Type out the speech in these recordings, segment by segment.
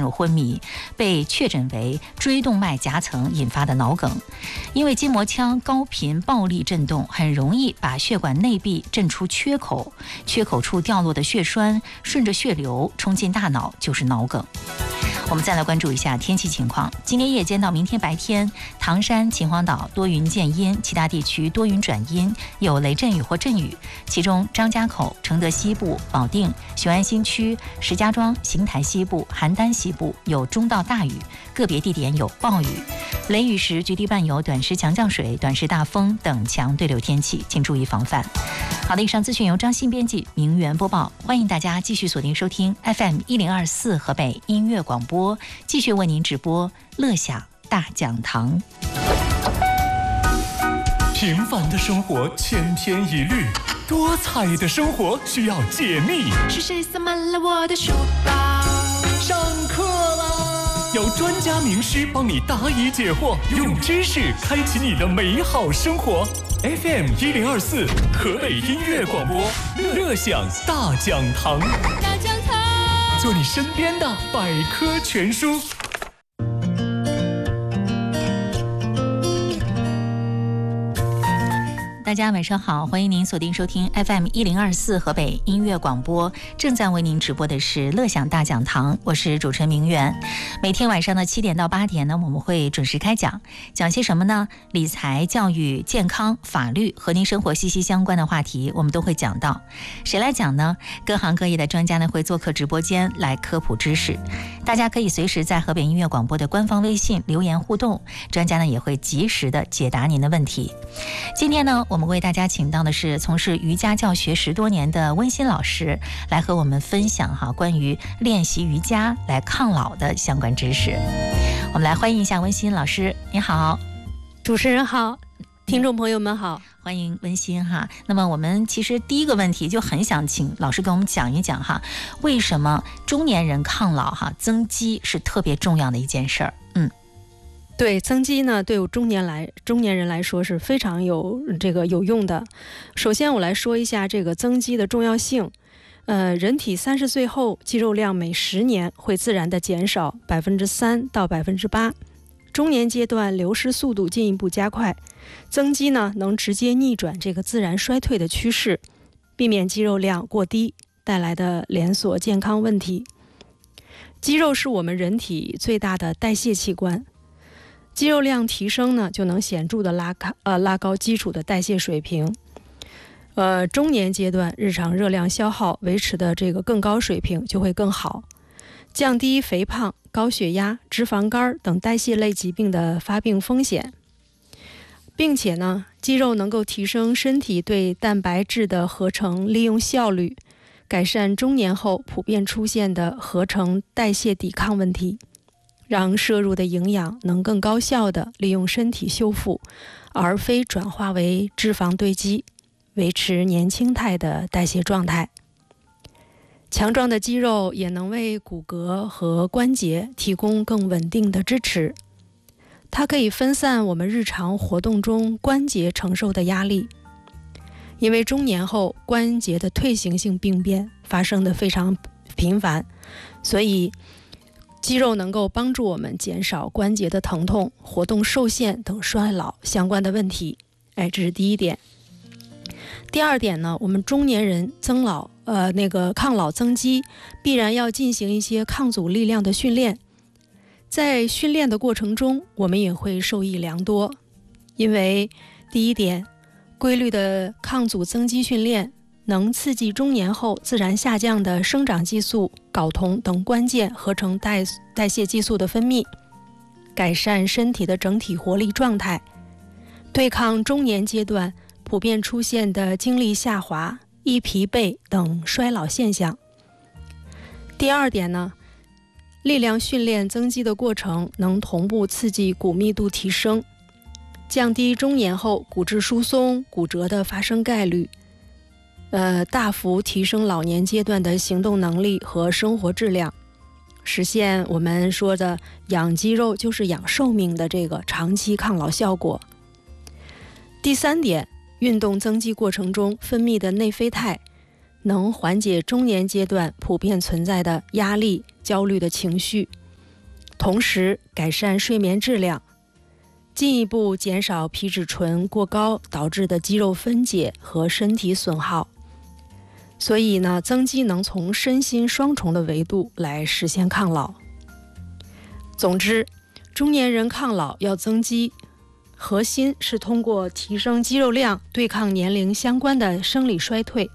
入昏迷，被确诊为椎动脉夹层引发的脑梗。因为筋膜腔高频暴力震动，很容易把血管内壁震出缺口，缺口处掉落的血栓顺着血流冲进大脑，就是脑梗。我们再来关注一下天气情况。今天夜间到明天白天，唐山、秦皇岛多云见阴，其他地区多云转阴，有雷阵雨或阵雨。其中张家口、承德西部、保定、雄安新区、石家庄、邢台西部、邯郸西部有中到大雨，个别地点有暴雨。雷雨时局地伴有短时强降水、短时大风等强对流天气，请注意防范。好的，以上资讯由张欣编辑，明媛播报。欢迎大家继续锁定收听 FM1024 河北音乐广播，继续为您直播乐享大讲堂。 平凡的生活千篇一律，多彩的生活需要解密。 是谁塞满了我的书包？ 上课啦！有专家名师帮你答疑解惑，用知识开启你的美好生活。FM1024 河北音乐广播，乐享大讲堂。 大讲堂， 做你身边的百科全书。 大家晚上好，欢迎您锁定收听 FM1024 河北音乐广播，正在为您直播的是乐享大讲堂，我是主持人明媛。每天晚上的7点到8点呢，我们会准时开讲，讲些什么呢？理财、教育、健康、法律和您生活息息相关的话题，我们都会讲到。谁来讲呢？各行各业的专家呢会做客直播间来科普知识，大家可以随时在河北音乐广播的官方微信留言互动，专家呢也会及时的解答您的问题。今天呢，我们为大家请到的是从事瑜伽教学10多年的温馨老师，来和我们分享关于练习瑜伽来抗老的相关知识。我们来欢迎一下温馨老师，你好。 主持人好，听众朋友们好， 欢迎温馨哈。那么我们其实第一个问题就很想请老师跟我们讲一讲哈，为什么中年人抗老增肌是特别重要的一件事儿。 对，增肌呢，对中年人来说是非常有用的。首先我来说一下这个增肌的重要性。人体30岁后肌肉量每10年会自然的减少3%到8%，中年阶段流失速度进一步加快。增肌呢，能直接逆转这个自然衰退的趋势，避免肌肉量过低带来的连锁健康问题。肌肉是我们人体最大的代谢器官。肌肉量提升呢，就能显著的拉高基础的代谢水平。中年阶段日常热量消耗维持的这个更高水平就会更好，降低肥胖、高血压、脂肪肝等代谢类疾病的发病风险。并且呢，肌肉能够提升身体对蛋白质的合成利用效率，改善中年后普遍出现的合成代谢抵抗问题，让摄入的营养能更高效地利用身体修复，而非转化为脂肪堆积，维持年轻态的代谢状态。强壮的肌肉也能为骨骼和关节提供更稳定的支持，它可以分散我们日常活动中关节承受的压力。因为中年后关节的退行性病变发生的非常频繁，所以肌肉能够帮助我们减少关节的疼痛、活动受限等衰老相关的问题。这是第一点。第二点呢，我们中年人抗老增肌，必然要进行一些抗阻力量的训练。在训练的过程中，我们也会受益良多。因为第一点，规律的抗阻增肌训练能刺激中年后自然下降的生长激素、睾酮等关键合成代谢激素的分泌，改善身体的整体活力状态，对抗中年阶段普遍出现的精力下滑、易疲惫等衰老现象。第二点呢，力量训练增肌的过程能同步刺激骨密度提升，降低中年后骨质疏松、骨折的发生概率，大幅提升老年阶段的行动能力和生活质量，实现我们说的养肌肉就是养寿命的这个长期抗老效果。第三点，运动增肌过程中分泌的内啡肽能缓解中年阶段普遍存在的压力、焦虑的情绪， 同时改善睡眠质量，进一步减少皮质醇过高导致的肌肉分解和身体损耗。所以呢，增肌能从身心双重的维度来实现抗老。总之，中年人抗老要增肌，核心是通过提升肌肉量，对抗年龄相关的生理衰退，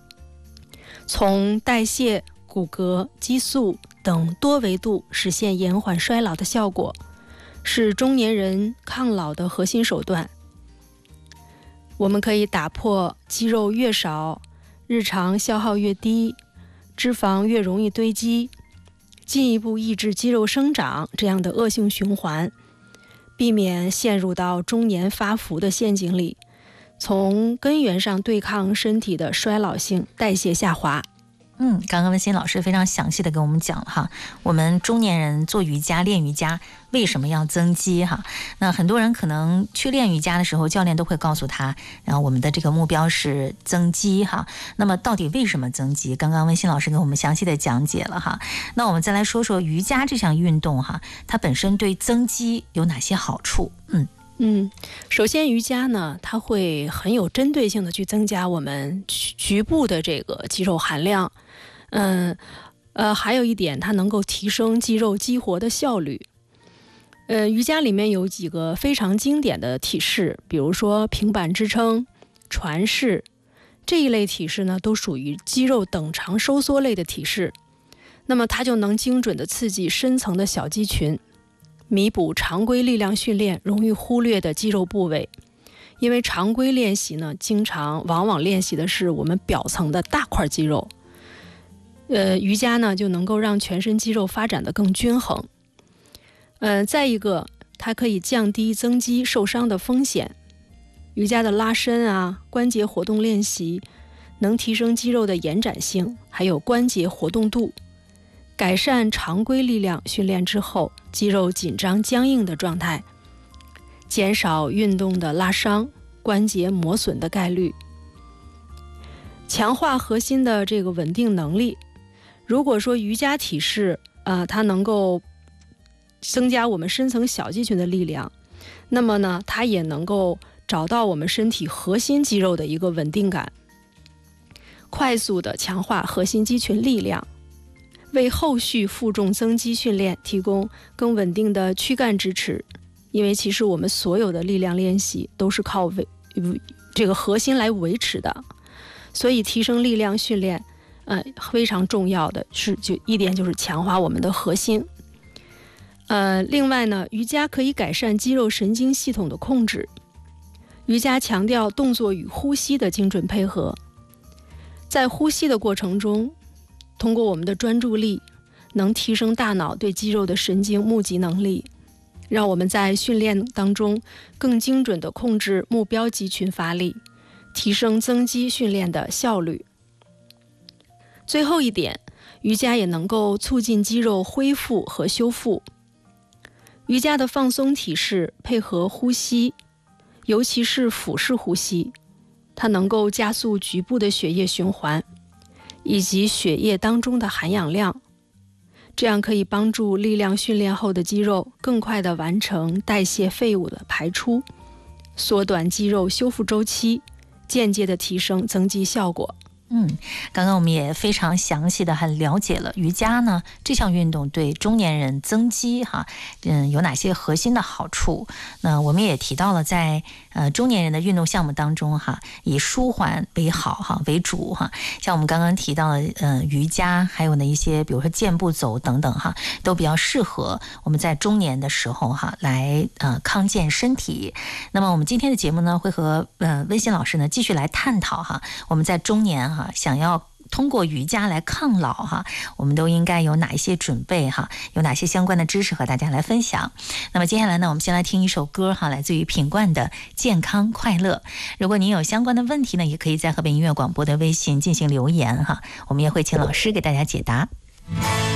从代谢、骨骼、激素等多维度实现延缓衰老的效果，是中年人抗老的核心手段。我们可以打破肌肉越少，日常消耗越低，脂肪越容易堆积，进一步抑制肌肉生长这样的恶性循环，避免陷入到中年发福的陷阱里，从根源上对抗身体的衰老性代谢下滑。 刚刚文心老师非常详细的给我们讲了哈，我们中年人做瑜伽练瑜伽为什么要增肌哈？那很多人可能去练瑜伽的时候，教练都会告诉他，然后我们的这个目标是增肌哈。那么到底为什么增肌？刚刚文心老师给我们详细的讲解了哈。那我们再来说说瑜伽这项运动哈，它本身对增肌有哪些好处？ 首先瑜伽呢，它会很有针对性的去增加我们局部的这个肌肉含量。还有一点，它能够提升肌肉激活的效率。瑜伽里面有几个非常经典的体式，比如说平板支撑、船式，这一类体式呢，都属于肌肉等长收缩类的体式。那么它就能精准的刺激深层的小肌群，弥补常规力量训练容易忽略的肌肉部位。因为常规练习呢，往往练习的是我们表层的大块肌肉。瑜伽呢就能够让全身肌肉发展得更均衡。再一个，它可以降低增肌受伤的风险。瑜伽的拉伸啊、关节活动练习，能提升肌肉的延展性，还有关节活动度，改善常规力量训练之后肌肉紧张僵硬的状态，减少运动的拉伤、关节磨损的概率，强化核心的这个稳定能力。如果说瑜伽体式它能够增加我们深层小肌群的力量，那么呢，它也能够找到我们身体核心肌肉的一个稳定感，快速的强化核心肌群力量，为后续负重增肌训练提供更稳定的躯干支持。因为其实我们所有的力量练习都是靠这个核心来维持的，所以提升力量训练非常重要的一点就是强化我们的核心。另外呢，瑜伽可以改善肌肉神经系统的控制。瑜伽强调动作与呼吸的精准配合，在呼吸的过程中，通过我们的专注力，能提升大脑对肌肉的神经募集能力，让我们在训练当中更精准地控制目标肌群发力，提升增肌训练的效率。最后一点，瑜伽也能够促进肌肉恢复和修复。瑜伽的放松体式配合呼吸，尤其是腹式呼吸，它能够加速局部的血液循环以及血液当中的含氧量，这样可以帮助力量训练后的肌肉更快地完成代谢废物的排出，缩短肌肉修复周期，间接地提升增肌效果。 刚刚我们也非常详细的很了解了瑜伽呢这项运动对中年人增肌有哪些核心的好处。那我们也提到了在中年人的运动项目当中以舒缓为主像我们刚刚提到的瑜伽，还有呢一些比如说健步走等等都比较适合我们在中年的时候来康健身体。那么我们今天的节目呢会和温馨老师呢继续来探讨我们在中年想要通过瑜伽来抗老我们都应该有哪一些准备有哪些相关的知识和大家来分享。那么接下来呢，我们先来听一首歌来自于品冠的健康快乐。如果您有相关的问题呢，也可以在河北音乐广播的微信进行留言我们也会请老师给大家解答。